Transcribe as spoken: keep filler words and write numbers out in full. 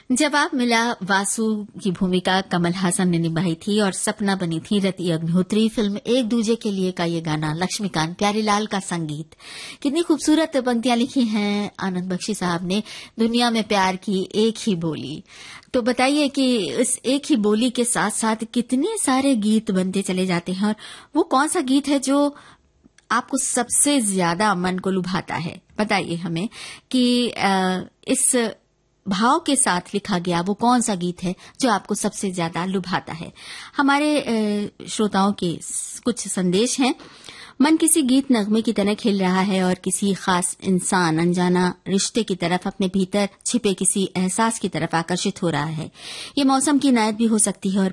जवाब मिला। वासु की भूमिका कमल हासन ने निभाई थी और सपना बनी थी रति अग्निहोत्री। फिल्म एक दूजे के लिए का ये गाना, लक्ष्मीकांत प्यारीलाल का संगीत। कितनी खूबसूरत पंक्तियां लिखी हैं आनंद बख्शी साहब ने। दुनिया में प्यार की एक ही बोली। तो बताइए कि इस एक ही बोली के साथ साथ कितने सारे गीत बनते चले जाते हैं, और वो कौन सा गीत है जो आपको सबसे ज्यादा मन को लुभाता है? बताइए हमें कि आ, इस भाव के साथ लिखा गया वो कौन सा गीत है जो आपको सबसे ज्यादा लुभाता है। हमारे श्रोताओं के कुछ संदेश हैं। मन किसी गीत नगमे की तरह खिल रहा है और किसी खास इंसान, अनजाना रिश्ते की तरफ, अपने भीतर छिपे किसी एहसास की तरफ आकर्षित हो रहा है। ये मौसम की इनायत भी हो सकती है और